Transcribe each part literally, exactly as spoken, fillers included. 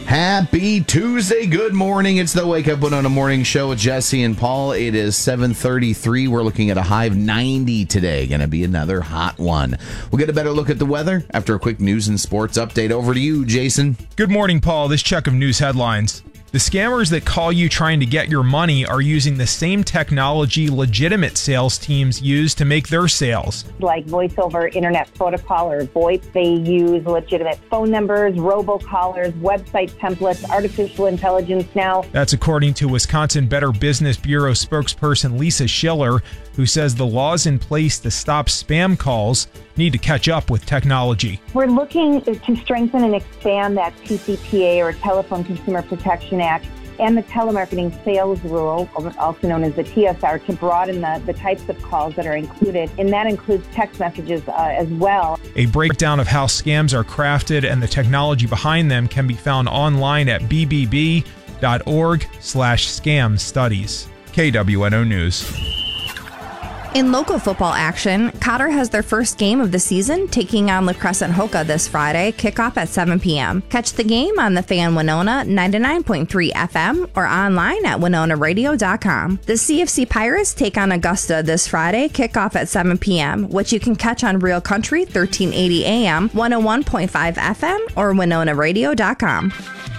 Happy Tuesday. Good morning. It's the Wake Up Winona Morning Show with Jesse and Paul. It is seven thirty-three. We're looking at a high of ninety today. Going to be another hot one. We'll get a better look at the weather after a quick news and sports update. Over to you, Jason. Good morning, Paul. This check of news headlines. The scammers that call you trying to get your money are using the same technology legitimate sales teams use to make their sales. Like voice over internet protocol or VoIP, they use legitimate phone numbers, robocallers, website templates, artificial intelligence now. That's according to Wisconsin Better Business Bureau spokesperson Lisa Schiller, who says the laws in place to stop spam calls need to catch up with technology. We're looking to strengthen and expand that T C P A or Telephone Consumer Protection Act and the telemarketing sales rule, also known as the T S R, to broaden the, the types of calls that are included. And that includes text messages uh, as well. A breakdown of how scams are crafted and the technology behind them can be found online at b b b dot org slash scam studies. K W N O News. In local football action, Cotter has their first game of the season, taking on La Crescent Hoka this Friday, kickoff at seven p.m. Catch the game on the Fan Winona ninety-nine point three F M or online at winona radio dot com. The C F C Pirates take on Augusta this Friday, kickoff at seven p.m., which you can catch on Real Country thirteen eighty A M, one oh one point five F M or winona radio dot com.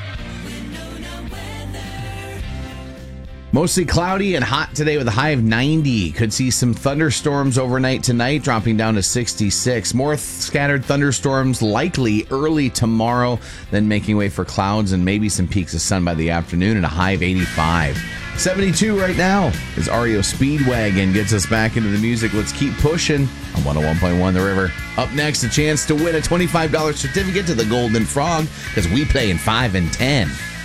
Mostly cloudy and hot today with a high of ninety. Could see some thunderstorms overnight tonight, dropping down to sixty-six. More th- scattered thunderstorms likely early tomorrow, then making way for clouds and maybe some peaks of sun by the afternoon and a high of eighty-five. seventy-two right now as R E O Speedwagon gets us back into the music. Let's keep pushing on one oh one point one The River. Up next, a chance to win a twenty-five dollars certificate to the Golden Frog because we play in five and ten.